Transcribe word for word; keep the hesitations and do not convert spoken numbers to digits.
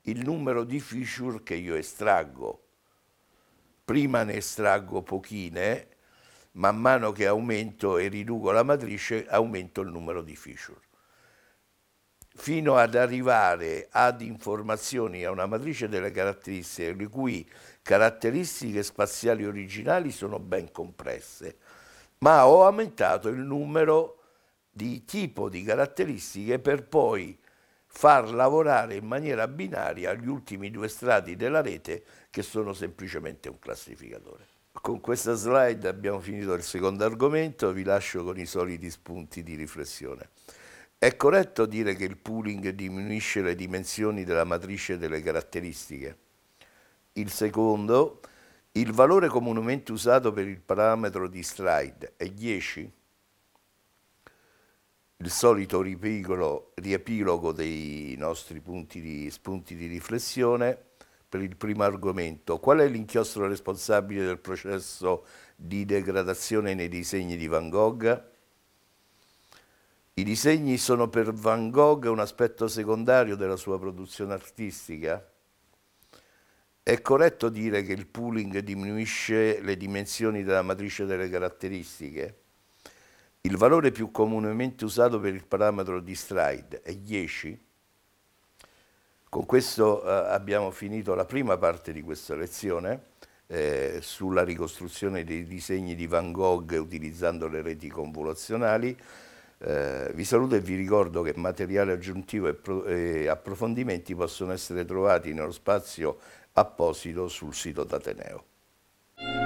il numero di feature che io estraggo. Prima ne estraggo pochine, man mano che aumento e riduco la matrice, aumento il numero di feature, fino ad arrivare ad informazioni, a una matrice delle caratteristiche, le cui caratteristiche spaziali originali sono ben compresse, ma ho aumentato il numero di tipo di caratteristiche per poi far lavorare in maniera binaria gli ultimi due strati della rete, che sono semplicemente un classificatore. Con questa slide abbiamo finito il secondo argomento, vi lascio con i soliti spunti di riflessione. È corretto dire che il pooling diminuisce le dimensioni della matrice delle caratteristiche? Il secondo, il valore comunemente usato per il parametro di stride è dieci? Il solito riepilogo, riepilogo dei nostri punti di, spunti di riflessione. Per il primo argomento, qual è l'inchiostro responsabile del processo di degradazione nei disegni di Van Gogh? I disegni sono per Van Gogh un aspetto secondario della sua produzione artistica? È corretto dire che il pooling diminuisce le dimensioni della matrice delle caratteristiche? Il valore più comunemente usato per il parametro di stride è dieci? Con questo eh, abbiamo finito la prima parte di questa lezione eh, sulla ricostruzione dei disegni di Van Gogh utilizzando le reti convolazionali. Eh, vi saluto e vi ricordo che materiale aggiuntivo e, pro, e approfondimenti possono essere trovati nello spazio apposito sul sito d'Ateneo.